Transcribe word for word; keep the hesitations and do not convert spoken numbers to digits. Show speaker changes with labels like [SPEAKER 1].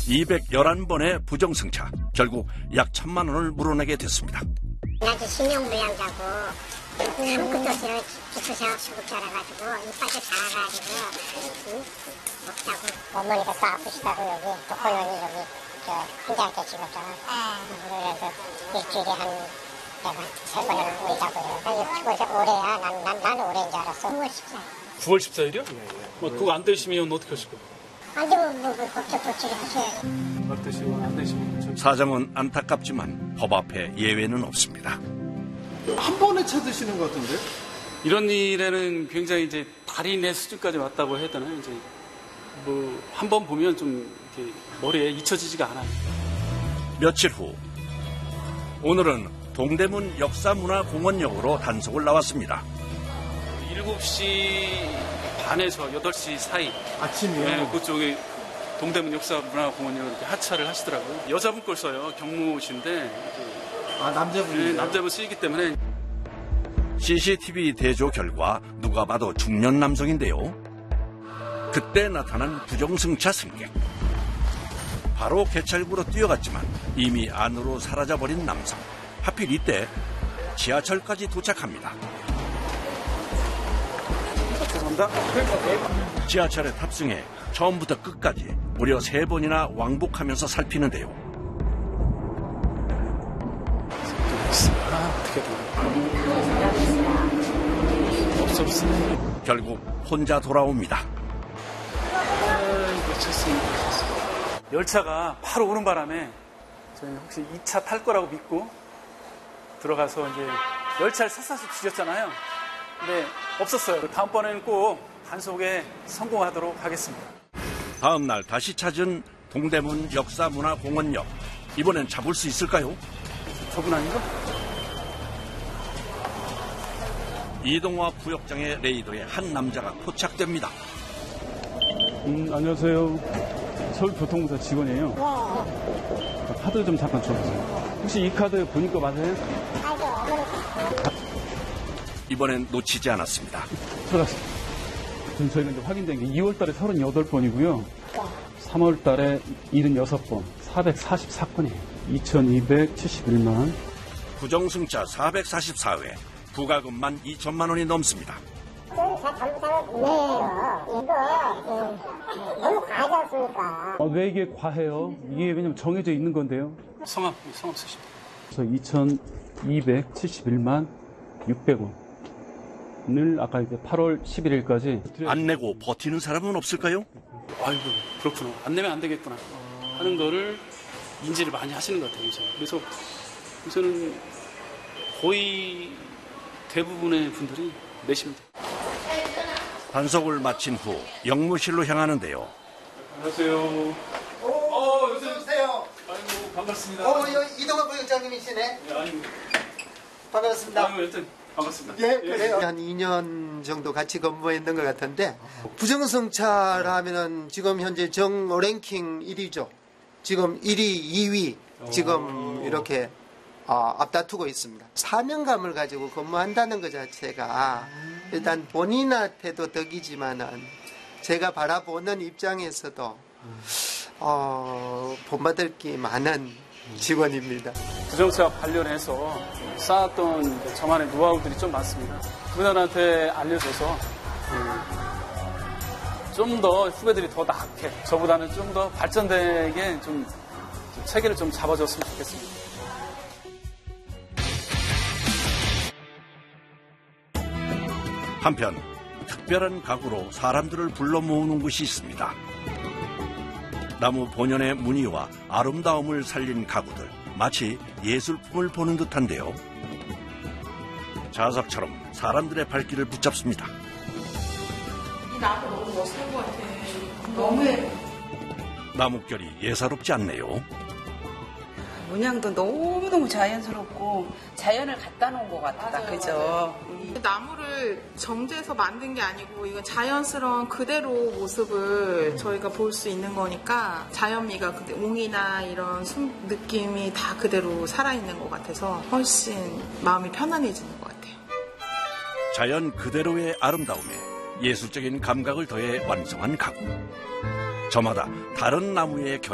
[SPEAKER 1] 이백십일 번의 부정승차. 결국 약 천만 원을 물어내게 됐습니다.
[SPEAKER 2] 나한테 신용불량자고 한끗도시를 기초생활 수급자라가지고 이빨도 작아가지고 응? 먹자고. 어머니가 또 아프시다고 여기 독거노인이 여기 저 환자한테 찍었잖아. 그래서 일주일에 한 내가 세 번을 오자고요. 그거 올해야. 난, 난, 난 올해인 줄 알았어. 구월 십사일.
[SPEAKER 3] 구월 십사일이요? 네, 네. 뭐 그거 안 되시면 어떻게 하실 거예요?
[SPEAKER 2] 안 되면 뭐, 뭐 법적 조치를 하셔야지.
[SPEAKER 3] 안 되시면 안 되시면
[SPEAKER 1] 사정은 안타깝지만 법 앞에 예외는 없습니다.
[SPEAKER 4] 한 번에 찾으시는 것 같은데?
[SPEAKER 3] 이런 일에는 굉장히 이제 달인의 수준까지 왔다고 해야 되나요? 이제 뭐 한 번 보면 좀 이렇게 머리에 잊혀지지가 않아요.
[SPEAKER 1] 며칠 후 오늘은 동대문 역사문화공원역으로 단속을 나왔습니다.
[SPEAKER 3] 일곱 시 반에서 여덟 시 사이.
[SPEAKER 4] 아침이요?
[SPEAKER 3] 네, 그쪽에 동대문 역사문화공원역 이렇게 하차를 하시더라고요. 여자분 걸 써요. 경무신데.
[SPEAKER 4] 아, 남자분이?
[SPEAKER 3] 네, 남자분 쓰이기 때문에.
[SPEAKER 1] 씨씨티비 대조 결과 누가 봐도 중년 남성인데요. 그때 나타난 부정승차 승객. 바로 개찰구로 뛰어갔지만 이미 안으로 사라져버린 남성. 하필 이때 지하철까지 도착합니다.
[SPEAKER 3] 죄송합니다.
[SPEAKER 1] 지하철에 탑승해 처음부터 끝까지 무려 세 번이나 왕복하면서 살피는데요.
[SPEAKER 3] 아, 어떻게 돼? 없어, 없어.
[SPEAKER 1] 결국 혼자 돌아옵니다.
[SPEAKER 3] 아, 미쳤습니다. 열차가 바로 오는 바람에 저희는 혹시 이 차 탈 거라고 믿고 들어가서 이제 열차를 샅샅이 뒤졌잖아요. 근데 없었어요. 다음번에는 꼭 단속에 성공하도록 하겠습니다.
[SPEAKER 1] 다음 날 다시 찾은 동대문 역사문화공원역. 이번엔 잡을 수 있을까요?
[SPEAKER 3] 저분 아닌가?
[SPEAKER 1] 이동화 부역장의 레이더에 한 남자가 포착됩니다.
[SPEAKER 5] 음, 안녕하세요. 서울교통공사 직원이에요. 네. 카드 좀 잠깐 줘보세요. 혹시 이 카드 본인 거 맞아요?
[SPEAKER 1] 이번엔 놓치지 않았습니다.
[SPEAKER 5] 들어갔습니다. 지금 저희가 이제 확인된 게 이월 달에 서른여덟 번이고요. 삼월 달에 칠십육 번, 사백사십사 건이에요. 이천이백칠십일만.
[SPEAKER 1] 부정승차 사백사십사 회, 부가금만 이천만 원이 넘습니다.
[SPEAKER 2] 저는 다 잘못하면 이해해요. 이거 너무 과하지 않습니까?
[SPEAKER 5] 어, 왜 이게 과해요? 이게 왜냐면 정해져 있는 건데요.
[SPEAKER 3] 성함, 성함 쓰십니다.
[SPEAKER 5] 그래서 이천이백칠십일만 육백 원을 아까 이제 팔월 십일일까지
[SPEAKER 1] 안 내고 버티는 사람은 없을까요?
[SPEAKER 3] 아이고, 그렇구나. 안 내면 안 되겠구나. 하는 거를 인지를 많이 하시는 것 같아요. 이제. 그래서 우선은 거의 대부분의 분들이 내십니다.
[SPEAKER 1] 단속을 마친 후 영무실로 향하는데요.
[SPEAKER 3] 안녕하세요.
[SPEAKER 4] 오, 어, 어서오세요.
[SPEAKER 3] 아이고, 반갑습니다.
[SPEAKER 4] 어, 여기 이동환 부역장님이시네.
[SPEAKER 3] 네, 아이고.
[SPEAKER 4] 반갑습니다.
[SPEAKER 3] 아이고, 일단 반갑습니다.
[SPEAKER 4] 예, 그래요. 한 이 년 정도 같이 근무했는 것 같은데, 부정승차라면은 지금 현재 정 랭킹 일 위죠. 지금 일 위, 이 위 지금 이렇게 어, 앞다투고 있습니다. 사명감을 가지고 근무한다는 것 자체가 일단 본인한테도 덕이지만은 제가 바라보는 입장에서도 어, 본받을 게 많은 직원입니다.
[SPEAKER 3] 부정차 관련해서 쌓았던 저만의 노하우들이 좀 많습니다. 그분들한테 알려줘서 좀 더 후배들이 더 낫게 저보다는 좀 더 발전되게 좀 체계를 좀 잡아줬으면 좋겠습니다.
[SPEAKER 1] 한편 특별한 가구로 사람들을 불러 모으는 곳이 있습니다. 나무 본연의 무늬와 아름다움을 살린 가구들, 마치 예술품을 보는 듯한데요. 자석처럼 사람들의 발길을 붙잡습니다.
[SPEAKER 6] 이 나무 너무 멋있는 것 같아. 너무해.
[SPEAKER 1] 나뭇결이 예사롭지 않네요.
[SPEAKER 7] 문양도 너무너무 자연스럽고 자연을 갖다 놓은 것 같다.
[SPEAKER 6] 맞아요,
[SPEAKER 7] 그죠?
[SPEAKER 6] 맞아요. 나무를 정제해서 만든 게 아니고 이건 자연스러운 그대로 모습을 저희가 볼 수 있는 거니까 자연미가 그대 옹이나 이런 숨 느낌이 다 그대로 살아있는 것 같아서 훨씬 마음이 편안해지는 것 같아요.
[SPEAKER 1] 자연 그대로의 아름다움에 예술적인 감각을 더해 완성한 가구. 저마다 다른 나무의 결